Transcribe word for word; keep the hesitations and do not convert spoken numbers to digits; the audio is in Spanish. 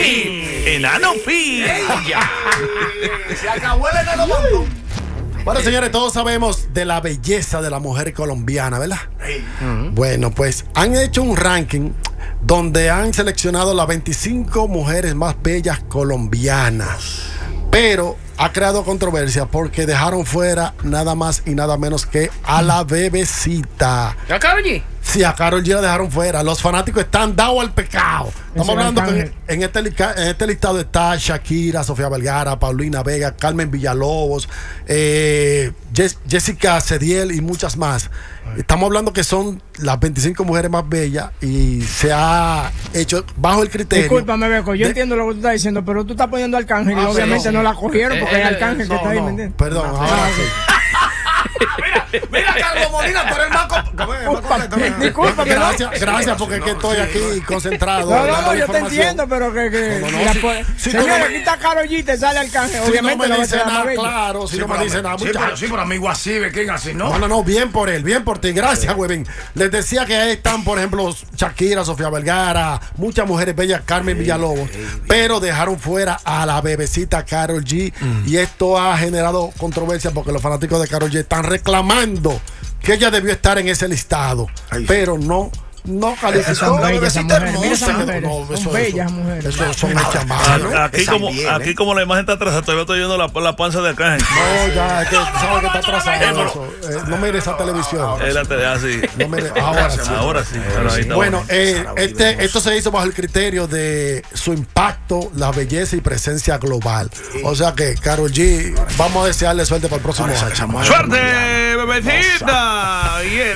Fit, Enano Fit. Se acabó el enano montón. Bueno, señores, todos sabemos de la belleza de la mujer colombiana, ¿verdad? Uh-huh. Bueno, pues han hecho un ranking donde han seleccionado las veinticinco mujeres más bellas colombianas. Pero ha creado controversia porque dejaron fuera nada más y nada menos que a la bebecita. ¿A Karol G? Sí, a Karol G la dejaron fuera. Los fanáticos están dados al pecado. Estamos hablando que en, en, este, en este listado está Shakira, Sofía Vergara, Paulina Vega, Carmen Villalobos, eh, Jess, Jessica Cediel y muchas más. Estamos hablando que son las veinticinco mujeres más bellas y se ha hecho bajo el criterio. Discúlpame, Beco, yo de... entiendo lo que tú estás diciendo, pero tú estás poniendo al Arcángel ah, y obviamente no, no la cogieron porque eh, es Arcángel eh, que no, está ahí, no. ¿me entiendes? Perdón, no, ahora sí. Mira, mira, Carlos Molina, tú eres el más comp... Disculpa, gracias, gracias porque no, que estoy sí, aquí concentrado. No, no, no, yo te entiendo, pero que. que no, no, mira, si, pues, si señores, no aquí está Karol G, te sale Arcángel. Si obviamente no me no dice nada, claro, si sí, no me dice nada. Sí, pero, sí, pero amigo así, ¿quién así, no? No, no, no, bien por él, bien por ti, gracias, huevín. Les decía que ahí están, por ejemplo, Shakira, Sofía Vergara, muchas mujeres bellas, Carmen Villalobos, pero dejaron fuera a la bebecita Karol G y esto ha generado controversia porque los fanáticos de Karol G están reclamando que ella debió estar en ese listado, Ay. pero no no calificó. Son bellas mujeres, son bellas mujeres. Eso son hechas manos. Aquí como bien, aquí ¿eh? como la imagen está atrás, todavía estoy viendo la, la panza de Arcángel. No, ya, es que sabes que está atrasado eso. Eh, no mire esa televisión. Es la tele, así. No mire, ahora sí. Ahora sí. Ahora sí. Bueno, eh, este, esto se hizo bajo el criterio de su impacto, la belleza y presencia global. O sea que Karol G, vamos a desearle suerte para el próximo año. ¡Suerte, bebecita!